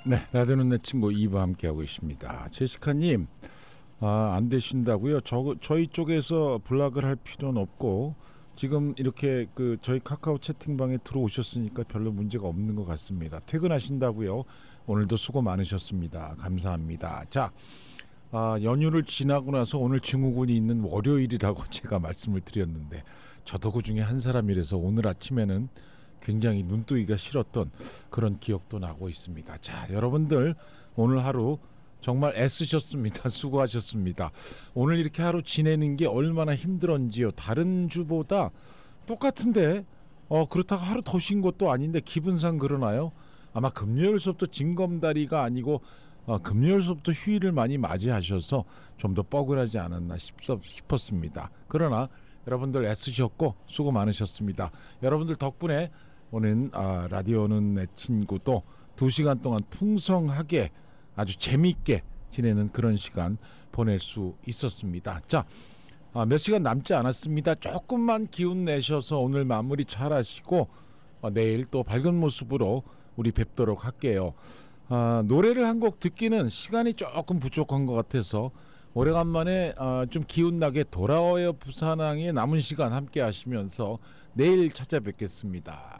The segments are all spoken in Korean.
네, 라디오는 내 친구 2부 함께하고 있습니다. 제시카님, 안 되신다고요? 저희 쪽에서 블락을 할 필요는 없고 지금 이렇게 저희 카카오 채팅방에 들어오셨으니까 별로 문제가 없는 것 같습니다. 퇴근하신다고요? 오늘도 수고 많으셨습니다. 감사합니다. 자, 연휴를 지나고 나서 오늘 증후군이 있는 월요일이라고 제가 말씀을 드렸는데 저도 그 중에 한 사람이라서 오늘 아침에는 굉장히 눈뜨기가 싫었던 그런 기억도 나고 있습니다. 자, 여러분들 오늘 하루 정말 애쓰셨습니다. 수고하셨습니다. 오늘 이렇게 하루 지내는 게 얼마나 힘들었는지요. 다른 주보다 똑같은데 그렇다고 하루 더 쉰 것도 아닌데 기분상 그러나요? 아마 금요일서부터 징검다리가 아니고 금요일서부터 휴일을 많이 맞이하셔서 좀 더 뻐근하지 않았나 싶었습니다. 그러나 여러분들 애쓰셨고 수고 많으셨습니다. 여러분들 덕분에 오늘 라디오는 내 친구도 2시간 동안 풍성하게 아주 재미있게 지내는 그런 시간 보낼 수 있었습니다. 자, 몇 시간 남지 않았습니다. 조금만 기운 내셔서 오늘 마무리 잘 하시고 내일 또 밝은 모습으로 우리 뵙도록 할게요. 노래를 한 곡 듣기는 시간이 조금 부족한 것 같아서 오래간만에 좀 기운나게 돌아와요 부산항의 남은 시간 함께 하시면서 내일 찾아뵙겠습니다.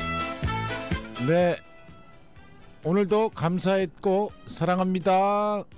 네, 오늘도 감사했고 사랑합니다.